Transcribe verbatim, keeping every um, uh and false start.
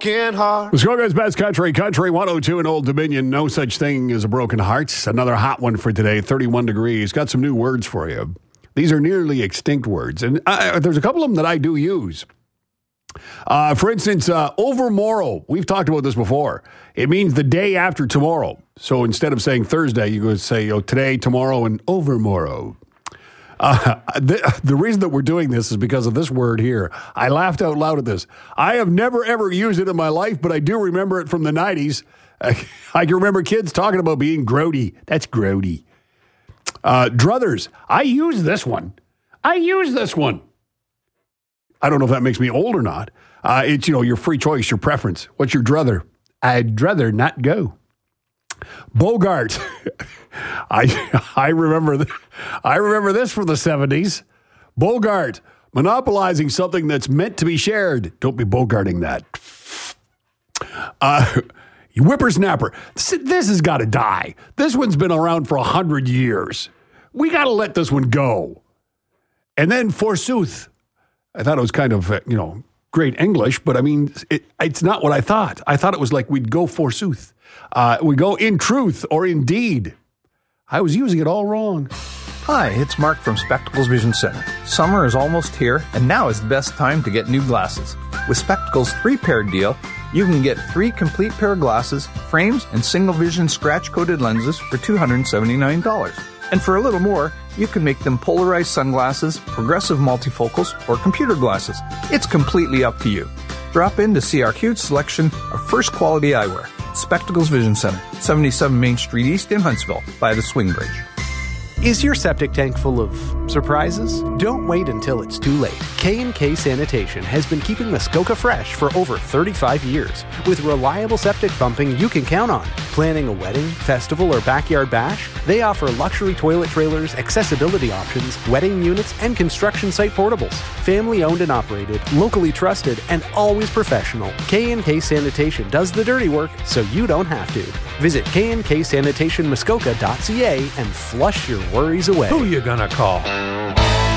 broken heart. Muskoka's best country, Country one oh two in Old Dominion. No such thing as a broken heart. Another hot one for today, thirty-one degrees. Got some new words for you. These are nearly extinct words, and I, there's a couple of them that I do use. Uh, for instance, uh, overmorrow. We've talked about this before. It means the day after tomorrow. So instead of saying Thursday, you go say, oh, today, tomorrow, and overmorrow. Uh, the, the reason that we're doing this is because of this word here. I laughed out loud at this. I have never, ever used it in my life, but I do remember it from the nineties. I, I can remember kids talking about being grody. That's grody. Uh, druthers. I use this one. I use this one. I don't know if that makes me old or not. Uh, it's, you know, your free choice, your preference. What's your druther? I'd druther not go. Bogart. I I remember th- I remember this from the seventies. Bogart, monopolizing something that's meant to be shared. Don't be bogarting that. Uh, you whippersnapper. This, this has got to die. This one's been around for a hundred years. We got to let this one go. And then forsooth. I thought it was kind of, uh, you know, great English, but I mean, it, it's not what I thought. I thought it was like we'd go forsooth. Uh, we go in truth or indeed. I was using it all wrong. Hi, it's Mark from Spectacles Vision Center. Summer is almost here, and now is the best time to get new glasses. With Spectacles' three-pair deal, you can get three complete pair of glasses, frames, and single-vision scratch-coated lenses for two hundred seventy-nine dollars. And for a little more, you can make them polarized sunglasses, progressive multifocals, or computer glasses. It's completely up to you. Drop in to see our huge selection of first-quality eyewear. Spectacles Vision Center, seventy-seven Main Street East in Huntsville, by the Swing Bridge. Is your septic tank full of surprises? Don't wait until it's too late. K and K Sanitation has been keeping Muskoka fresh for over thirty-five years. With reliable septic pumping you can count on. Planning a wedding, festival, or backyard bash? They offer luxury toilet trailers, accessibility options, wedding units, and construction site portables. Family owned and operated, locally trusted, and always professional. K and K Sanitation does the dirty work so you don't have to. Visit k and k sanitation muskoka dot c a and flush your worries away. Who you gonna call?